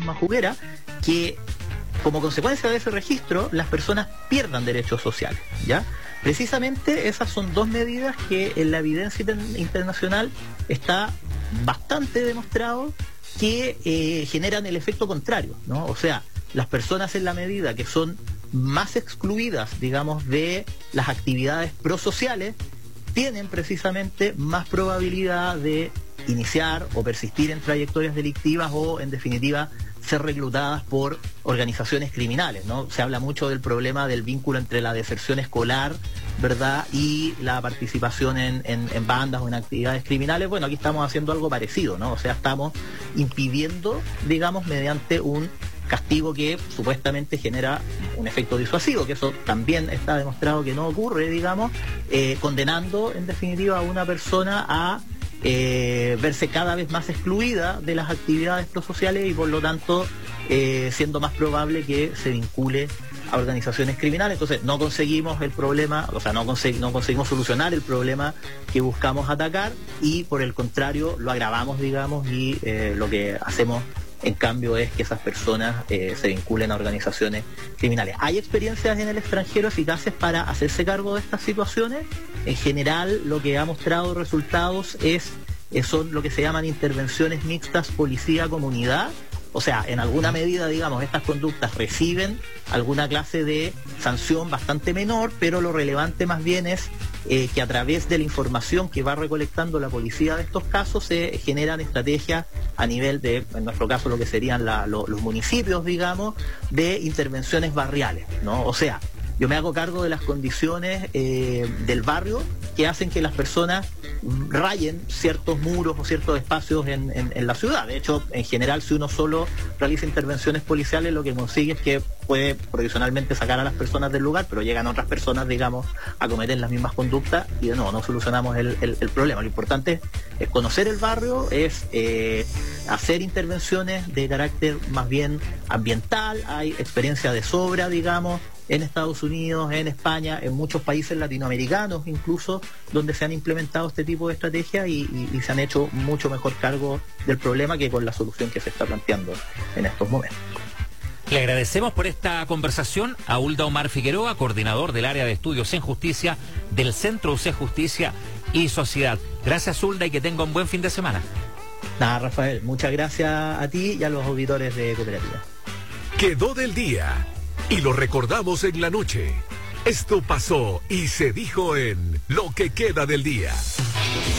Majuguera, que como consecuencia de ese registro, las personas pierdan derechos sociales, ¿ya? Precisamente esas son dos medidas que en la evidencia internacional está bastante demostrado que generan el efecto contrario, ¿no? O sea, las personas en la medida que son más excluidas, digamos, de las actividades prosociales, tienen precisamente más probabilidad de iniciar o persistir en trayectorias delictivas o, en definitiva, ser reclutadas por organizaciones criminales, ¿no? Se habla mucho del problema del vínculo entre la deserción escolar, ¿verdad?, y la participación en bandas o en actividades criminales. Bueno, aquí estamos haciendo algo parecido, ¿no? O sea, estamos impidiendo, digamos, mediante un castigo que supuestamente genera un efecto disuasivo, que eso también está demostrado que no ocurre, digamos, condenando, en definitiva, a una persona a verse cada vez más excluida de las actividades prosociales y por lo tanto siendo más probable que se vincule a organizaciones criminales. Entonces no conseguimos el problema, o sea, no conseguimos solucionar el problema que buscamos atacar y por el contrario lo agravamos, digamos, y lo que hacemos en cambio es que esas personas se vinculen a organizaciones criminales. ¿Hay experiencias en el extranjero eficaces para hacerse cargo de estas situaciones? En general, lo que ha mostrado resultados son lo que se llaman intervenciones mixtas policía-comunidad. O sea, en alguna medida, digamos, estas conductas reciben alguna clase de sanción bastante menor, pero lo relevante más bien es que a través de la información que va recolectando la policía de estos casos se generan estrategias a nivel de, en nuestro caso, lo que serían los municipios, digamos, de intervenciones barriales, ¿no? O sea, yo me hago cargo de las condiciones del barrio que hacen que las personas rayen ciertos muros o ciertos espacios en la ciudad. De hecho, en general, si uno solo realiza intervenciones policiales, lo que consigue es que puede provisionalmente sacar a las personas del lugar, pero llegan otras personas, digamos, a cometer las mismas conductas y no solucionamos el problema. Lo importante es conocer el barrio, es hacer intervenciones de carácter más bien ambiental. Hay experiencia de sobra, digamos, en Estados Unidos, en España, en muchos países latinoamericanos incluso, donde se han implementado este tipo de estrategias y se han hecho mucho mejor cargo del problema que con la solución que se está planteando en estos momentos. Le agradecemos por esta conversación a Ulda Omar Figueroa, coordinador del área de estudios en justicia del Centro UC Justicia y Sociedad. Gracias, Ulda, y que tenga un buen fin de semana. Nada, Rafael, muchas gracias a ti y a los auditores de Cooperativa. Quedó del día y lo recordamos en la noche. Esto pasó y se dijo en Lo que queda del día.